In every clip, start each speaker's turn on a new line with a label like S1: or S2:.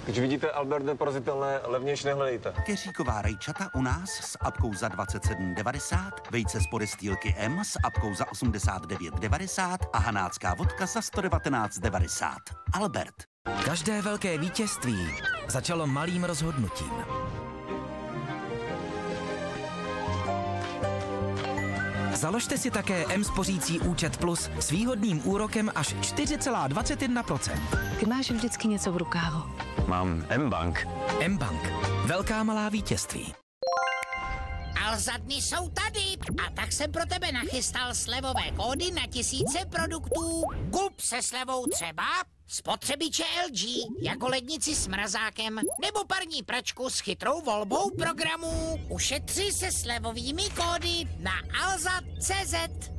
S1: Když vidíte Albert neporazitelné, levnější nehledejte.
S2: Keříková rajčata u nás s apkou za 27,90, vejce z Podestýlky M s apkou za 89,90 a hanácká vodka za 119,90. Albert.
S3: Každé velké vítězství začalo malým rozhodnutím. Založte si také M-spořící účet Plus s výhodným úrokem až 4,21%.
S4: Ty máš vždycky něco v rukávu.
S1: Mám M-Bank.
S3: M-Bank. Velká malá vítězství.
S5: Alza dny jsou tady a tak jsem pro tebe nachystal slevové kódy na tisíce produktů. Kup se slevou třeba spotřebiče LG, jako lednici s mrazákem, nebo parní pračku s chytrou volbou programů. Ušetři se slevovými kódy na alza.cz.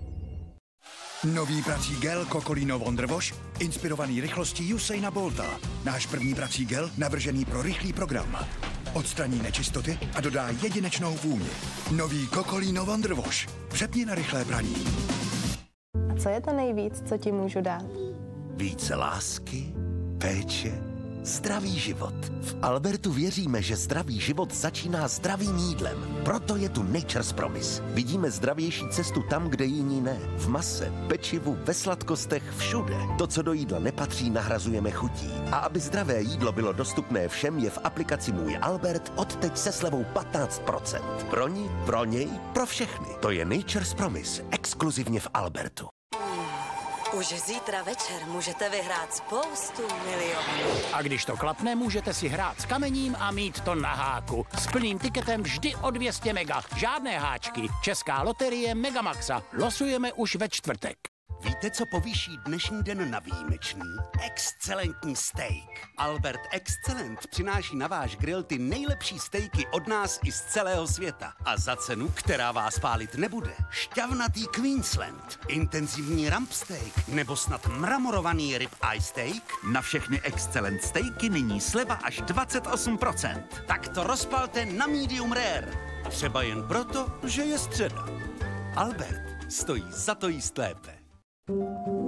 S6: Nový prací gel Cocolino Wonder Wash, inspirovaný rychlostí Usaina Bolta. Náš první prací gel, navržený pro rychlý program. Odstraní nečistoty a dodá jedinečnou vůni. Nový Cocolino Wonder Wash. Přepni na rychlé praní.
S7: A co je to nejvíc, co ti můžu dát?
S8: Více lásky, péče, zdravý život. V Albertu věříme, že zdravý život začíná zdravým jídlem. Proto je tu Nature's Promise. Vidíme zdravější cestu tam, kde jiní ne. V mase, pečivu, ve sladkostech, všude. To, co do jídla nepatří, nahrazujeme chutí. A aby zdravé jídlo bylo dostupné všem, je v aplikaci Můj Albert odteď se slevou 15%. Pro ní, pro něj, pro všechny. To je Nature's Promise. Exkluzivně v Albertu.
S9: Už zítra večer můžete vyhrát spoustu milionů.
S10: A když to klapne, můžete si hrát s kamením a mít to na háku. S plným tiketem vždy o 200 mega. Žádné háčky. Česká loterie Megamaxa. Losujeme už ve čtvrtek.
S2: Víte, co povýší dnešní den na výjimečný? Excelentní steak. Albert Excellent přináší na váš grill ty nejlepší stejky od nás i z celého světa. A za cenu, která vás pálit nebude. Šťavnatý Queensland, intenzivní rump steak nebo snad mramorovaný rib eye steak? Na všechny Excellent steaky nyní sleva až 28%. Tak to rozpalte na medium rare. Třeba jen proto, že je středa. Albert stojí za to jíst lépe.